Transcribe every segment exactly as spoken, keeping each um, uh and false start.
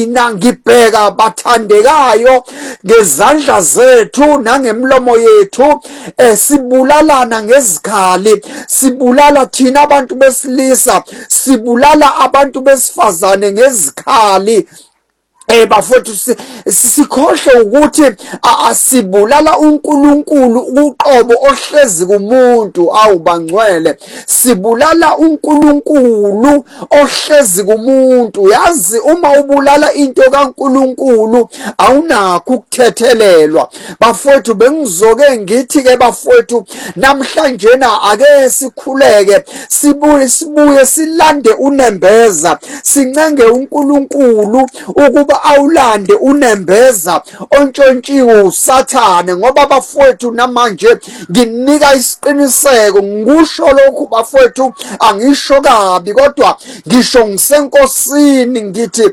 mina ngibheka bathandekayo ngezandla zethu nangemlomo yethu eh, sibulalana ngezikhali, sibulala thina abantu besilisa, sibulala abantu besifazane ngezikhali. Eh bafowethu sikhohle ukuthi asibulala uNkulunkulu uqobo ohlezi kumuntu. Awu bangcwele, sibulala uNkulunkulu ohlezi kumuntu. Yazi uma ubulala into kaNkulunkulu awunakho ukuthethelelwa. Bafowethu bengizoke ngithi ke bafowethu namhlanje na ake sikhuleke sibuye sibuye silande uNembeza, sincenge uNkulunkulu ukuba awulande uNembeza ontshontshiwe uSathane, ngoba bafowethu namanje nginika isiqiniseko, ngisho lokhu bafowethu angisho kabi kodwa ngisho ngisenkosini ngithi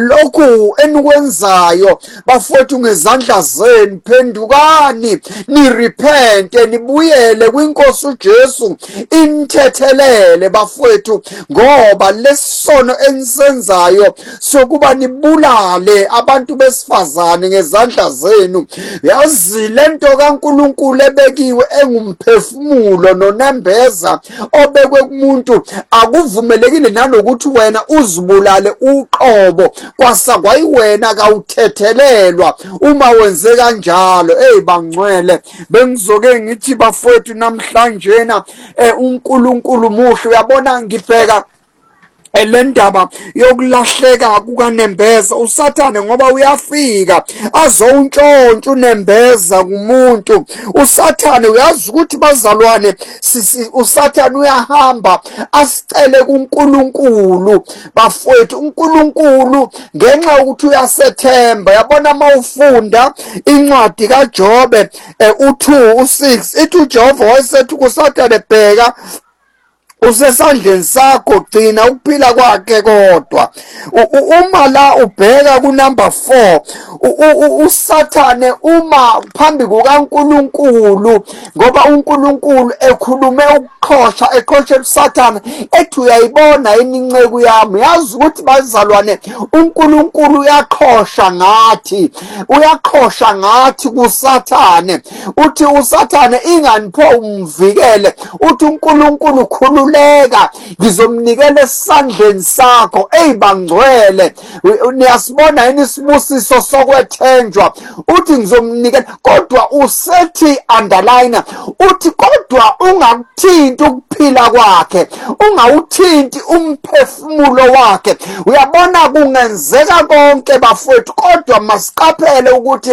lokhu enikwenzayo bafowethu ngezandla zenu phendukani, ni repent, nibuyele kwinkosi uJesu inithethelele bafowethu, ngoba lesono enisenzayo sokuba nibulale abantu besifazane ngezandla zenu. Yazi lento kaNkulunkulu ebekiwe engumphefumulo noNembeza obekwe kumuntu, akuvumelekile nanokuthi wena uzibulale uqobo kwasa kwayiwena kawuthethelelwa uma wenze kanjalo. Hey bangcwele, bengizoke ngithi bafowethu namhlanje na eh, uNkulunkulu muhle. Uyabona ngibheka elendaba yokulahleka kukaNembeza, uSathane ngoba uyafika azowuntshontsha uNembeza kumuntu. uSathane uyazi ukuthi bazalwane, uSathane uyahamba asicele kuNkulunkulu bafowethu. uNkulunkulu ngenxa ukuthi uyasethemba. Yabona mawufunda incwadi kaJobe u two u six ithi uJehova wayesethi kuSathane, bheka usesandleni sakho, gcina ukuphila kwakhe kodwa. Uma la ubheka ku number four, uSathane uma phambi kukaNkulunkulu, ngoba uNkulunkulu ekhulume ukuxosha, exosha uSathane ethi uyayibona ininceku yami. Yazi ukuthi bazalwane, uNkulunkulu uyaxosha ngathi, uyaxosha ngathi kuSathane. Uthi uSathane inganipho umvikele, uthi uNkulunkulu khulula, ngizomnikela esandleni sakho. Ey bangcwele, niyasibona yini isibusiso sokwethenjwa? Uthi ngizomnikela, kodwa usethi underline, uthi kodwa ungakuthinti ukuphila kwakhe, ungawuthinti umphefumulo wakhe. Uyabona kungenzeka konke bafowethu, kodwa masiqaphele ukuthi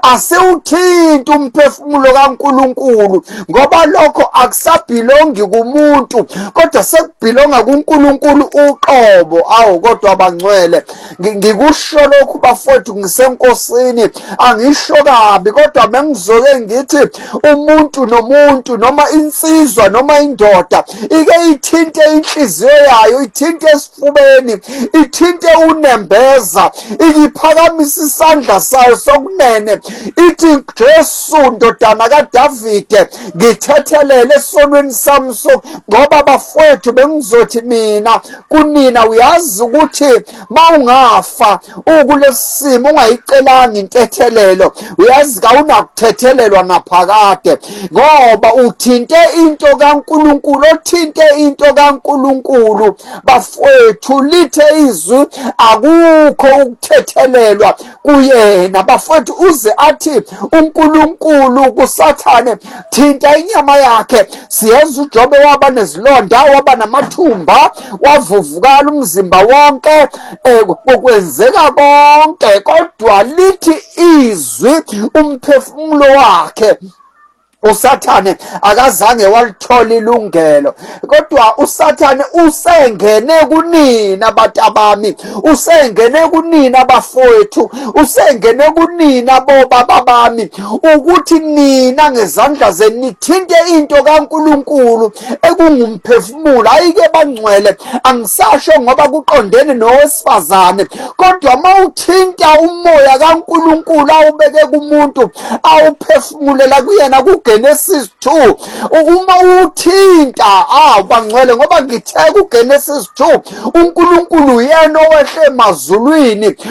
asiwuthinti umphefumulo kaNkulunkulu, ngoba lokho akusabhilongi kumuntu kodwa sekubhilonga kuNkulunkulu uqobo. Awu kodwa bangcwele, ngikusho lokhu bafowethu ngisenkosini, angisho kabi kodwa bengizoke ngithi umuntu nomuntu noma insizwa noma indoda ike ithinte inhliziyo yayo, ithinte esifubeni, ithinte uNembeza, ikiphakamisa isandla sayo sokunene, ithi Jesu ndodana kaDavide ngithethelele esonweni sami so, ngoba bafowethu bengizothi mina kunina, uyazi ukuthi mawungafa ukulesimo ungayicelanga intethelelo, uyazi kawunakuthethelelwa naphakade, ngoba uthinte into kaNkulunkulu, othinte into kaNkulunkulu bafowethu lithe izwi akukho ukuthethelelwa kuyena bafowethu. Uze athi uNkulunkulu kuSathane, thinta inyama yakhe. Siyenza uJobe waba nezilonda, waba namathumba, wavuvukala umzimba wonke, kwenzeka konke, kodwa lithi izwi umphefumulo wakhe uSathane akazange walithola ilungelo. Kodwa uSathane usengene kunina batabami, usengene kunina bafowethu, usengene kunina bobaba bami, ukuthi nina ngezandla zenu nithinte into kaNkulunkulu ekungumphefumulo. Ayike bangcwele, angisasho ngoba kuqondene nowesifazane, kodwa mawuthinta umoya kaNkulunkulu awubeke kumuntu, awuphefumulela kuyena ku Genesis two, uma uthinta ah bangcwele, ngoba ngithe ku Genesis two uNkulunkulu yena owehle emazulwini